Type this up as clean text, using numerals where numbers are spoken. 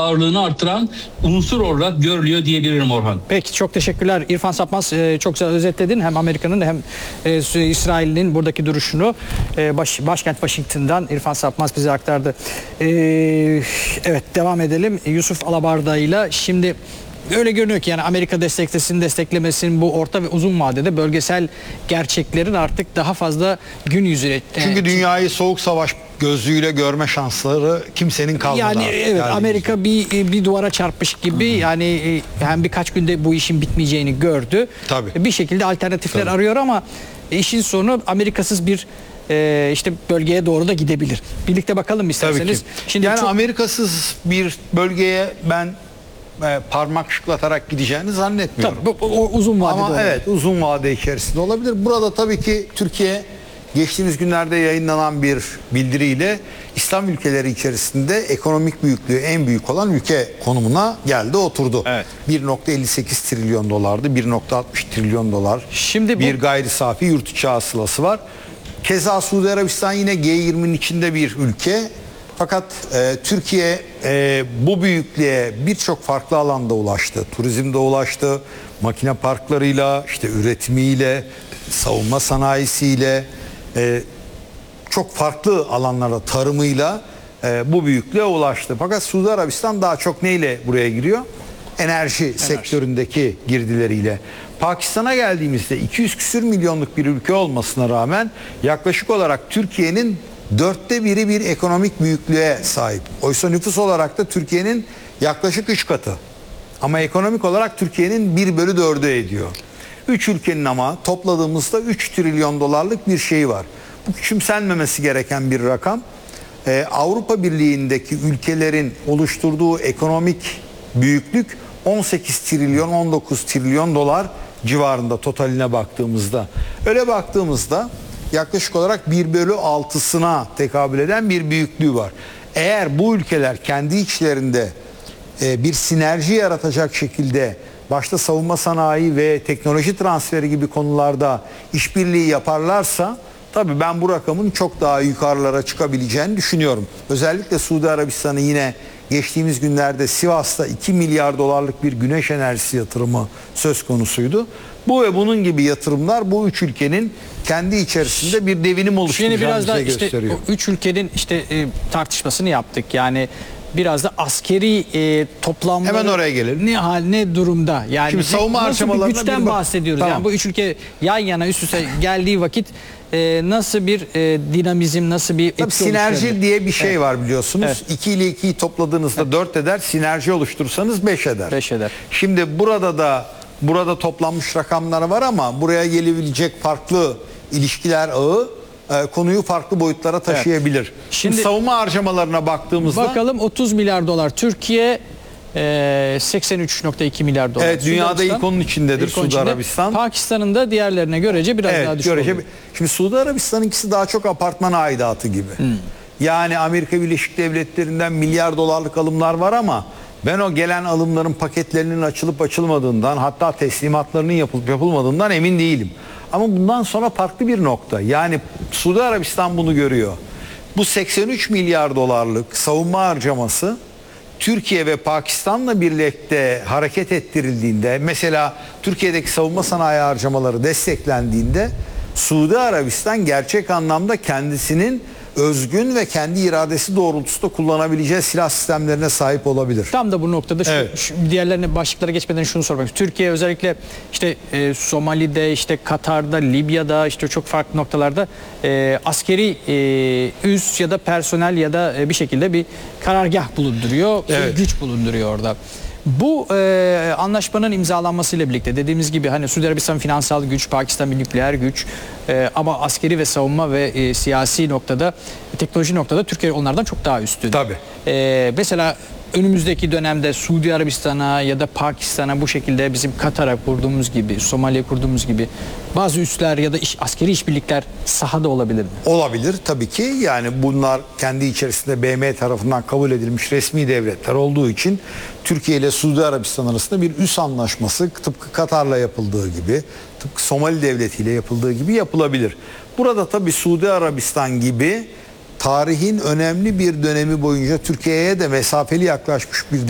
ağırlığını artıran unsur olarak görülüyor diyebilirim Orhan. Peki, çok teşekkürler. İrfan Sapmaz, çok güzel özetledin. Hem Amerika'nın hem İsrail'in buradaki duruşunu başkent Washington'dan İrfan Sapmaz bize aktardı. Evet, devam edelim. Yusuf Alabarda ile şimdi öyle görünüyor ki yani Amerika desteklemesin, bu orta ve uzun vadede bölgesel gerçeklerin artık daha fazla gün yüzüne. Çünkü dünyayı soğuk savaş gözlüğüyle görme şansları kimsenin kalmadı. Yani evet, Amerika bir duvara çarpmış gibi, yani hem birkaç günde bu işin bitmeyeceğini gördü. Tabii. Bir şekilde alternatifler arıyor ama işin sonu Amerikasız bir işte bölgeye doğru da gidebilir. Birlikte bakalım isterseniz. Şimdi yani Amerikasız bir bölgeye ben parmak şıklatarak gideceğini zannetmiyorum. Tabii, o uzun vadede ama evet, uzun vade içerisinde olabilir. Burada tabii ki Türkiye geçtiğimiz günlerde yayınlanan bir bildiriyle İslam ülkeleri içerisinde ekonomik büyüklüğü en büyük olan ülke konumuna geldi, oturdu. Evet. 1.58 trilyon dolardı, 1.60 trilyon dolar. Şimdi bir gayri safi yurt içi hasılası var. Keza Suudi Arabistan yine G20'nin içinde bir ülke. Fakat Türkiye bu büyüklüğe birçok farklı alanda ulaştı. Turizmde ulaştı, makine parklarıyla, işte üretimiyle, savunma sanayisiyle, çok farklı alanlarda tarımıyla bu büyüklüğe ulaştı. Fakat Suudi Arabistan daha çok neyle buraya giriyor? Enerji sektöründeki girdileriyle. Pakistan'a geldiğimizde 200 küsür milyonluk bir ülke olmasına rağmen yaklaşık olarak Türkiye'nin 1/4 bir ekonomik büyüklüğe sahip. Oysa nüfus olarak da Türkiye'nin yaklaşık 3 katı. Ama ekonomik olarak Türkiye'nin 1/4'ü ediyor. 3 ülkenin ama topladığımızda 3 trilyon dolarlık bir şey var. Bu küçümsenmemesi gereken bir rakam. Avrupa Birliği'ndeki ülkelerin oluşturduğu ekonomik büyüklük 18 trilyon 19 trilyon dolar civarında totaline baktığımızda. Öyle baktığımızda yaklaşık olarak 1/6'sına tekabül eden bir büyüklüğü var. Eğer bu ülkeler kendi içlerinde bir sinerji yaratacak şekilde başta savunma sanayi ve teknoloji transferi gibi konularda işbirliği yaparlarsa tabii ben bu rakamın çok daha yukarılara çıkabileceğini düşünüyorum. Özellikle Suudi Arabistan'ı yine geçtiğimiz günlerde Sivas'ta 2 milyar dolarlık bir güneş enerjisi yatırımı söz konusuydu. Bu ve bunun gibi yatırımlar bu üç ülkenin kendi içerisinde bir devinim oluşturacağını Şimdi biraz da bize işte gösteriyor. o üç ülkenin işte tartışmasını yaptık. Yani biraz da askeri toplamları Hemen oraya gelelim. ne durumda? Yani Şimdi savunma nasıl bir harcamalarına güçten bahsediyoruz? Tamam. Yani bu üç ülke yan yana üst üste geldiği vakit nasıl bir dinamizm, nasıl bir etki sinerji oluşturabilir? diye bir şey var biliyorsunuz. Evet. 2 ile 2'yi topladığınızda 4 eder. Sinerji oluşturursanız 5 eder. 5 eder. Şimdi burada toplanmış rakamlar var ama buraya gelebilecek farklı ilişkiler ağı konuyu farklı boyutlara taşıyabilir. Evet. Şimdi Şimdi savunma harcamalarına baktığımızda bakalım, 30 milyar dolar Türkiye, 83.2 milyar dolar. evet, dünyada ilk onun içindedir Suudi Arabistan. Pakistan'ın da diğerlerine görece biraz daha düşük oluyor. Şimdi Suudi Arabistan'ınkisi daha çok apartman aidatı gibi. Yani Amerika Birleşik Devletleri'nden milyar dolarlık alımlar var ama ben o gelen alımların paketlerinin açılıp açılmadığından, hatta teslimatlarının yapılıp yapılmadığından emin değilim. Ama bundan sonra farklı bir nokta. Yani Suudi Arabistan bunu görüyor. Bu 83 milyar dolarlık savunma harcaması Türkiye ve Pakistan'la birlikte hareket ettirildiğinde, mesela Türkiye'deki savunma sanayi harcamaları desteklendiğinde Suudi Arabistan gerçek anlamda kendisinin özgün ve kendi iradesi doğrultusunda kullanabileceği silah sistemlerine sahip olabilir. Tam da bu noktada Evet. şu diğerlerine, başlıklara geçmeden şunu sormak istiyorum. Türkiye özellikle işte Somali'de, işte Katar'da, Libya'da, işte çok farklı noktalarda askeri üs ya da personel ya da bir şekilde bir karargah bulunduruyor, Evet. güç bulunduruyor orada. Bu anlaşmanın imzalanmasıyla birlikte dediğimiz gibi hani Suudi Arabistan finansal güç, Pakistan bir nükleer güç, ama askeri ve savunma ve siyasi noktada, teknoloji noktada Türkiye onlardan çok daha üstün. Tabii. Mesela önümüzdeki dönemde Suudi Arabistan'a ya da Pakistan'a bu şekilde bizim Katar'a kurduğumuz gibi, Somali'ye kurduğumuz gibi bazı üsler ya da askeri işbirlikler sahada olabilir mi? Olabilir tabii ki. Yani bunlar kendi içerisinde BM tarafından kabul edilmiş resmi devletler olduğu için Türkiye ile Suudi Arabistan arasında bir üs anlaşması tıpkı Katar'la yapıldığı gibi, tıpkı Somali Devleti ile yapıldığı gibi yapılabilir. Burada tabii Suudi Arabistan gibi tarihin önemli bir dönemi boyunca Türkiye'ye de mesafeli yaklaşmış bir